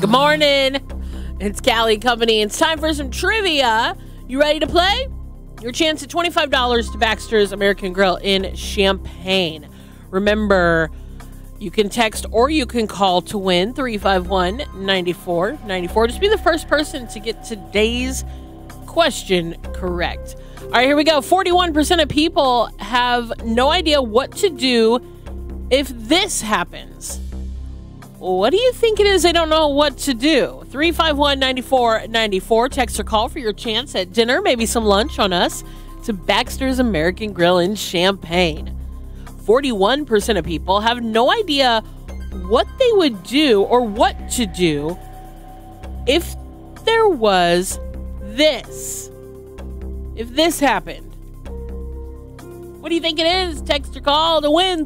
Good morning. It's Callie Company. It's time for some trivia. You ready to play? Your chance at $25 to Baxter's American Grill in Champaign. Remember, you can text or you can call to win 351-9494. Just be the first person to get today's question correct. All right, here we go. 41% of people have no idea what to do if this happens. What do you think it is they don't know what to do? 351-9494. Text or call for your chance at dinner, maybe some lunch on us, to Baxter's American Grill in Champaign. 41% of people have no idea what they would do or what to do if there was this. If this happened. What do you think it is? Text or call to win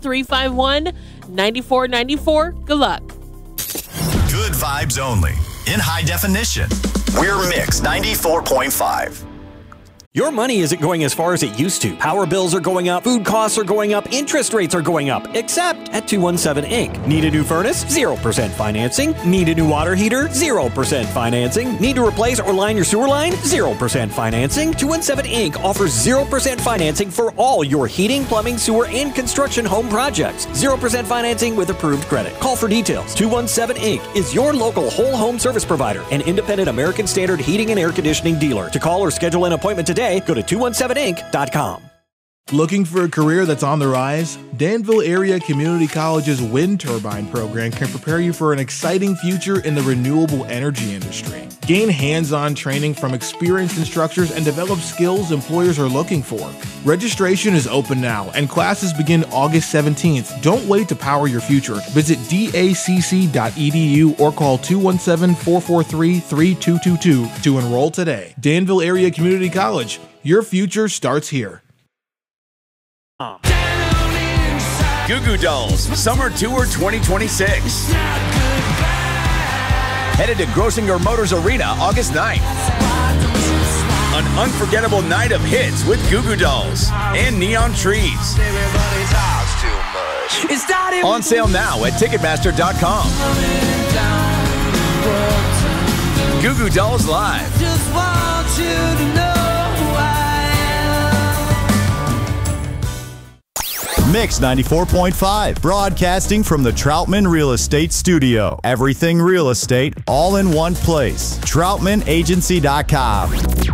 351-9494. Good luck. Good vibes only. In high definition. We're Mix 94.5. Your money isn't going as far as it used to. Power bills are going up, food costs are going up, interest rates are going up, except at 217 Inc. Need a new furnace? 0% financing. Need a new water heater? 0% financing. Need to replace or line your sewer line? 0% financing. 217 Inc. offers 0% financing for all your heating, plumbing, sewer, and construction home projects. 0% financing with approved credit. Call for details. 217 Inc. is your local whole home service provider, an independent American Standard heating and air conditioning dealer. To call or schedule an appointment today, go to 217inc.com. Looking for a career that's on the rise? Danville Area Community College's wind turbine program can prepare you for an exciting future in the renewable energy industry. Gain hands-on training from experienced instructors and develop skills employers are looking for. Registration is open now and classes begin August 17th. Don't wait to power your future. Visit dacc.edu or call 217-443-3222 to enroll today. Danville Area Community College. Your future starts here. Goo Goo Dolls Summer Tour 2026. Headed to Grosinger Motors Arena August 9th. An unforgettable night of hits with Goo Goo Dolls and Neon Trees. On sale now at Ticketmaster.com. Goo Goo Dolls Live. Just want you to know. Mix 94.5, broadcasting from the Troutman Real Estate Studio. Everything real estate, all in one place. TroutmanAgency.com.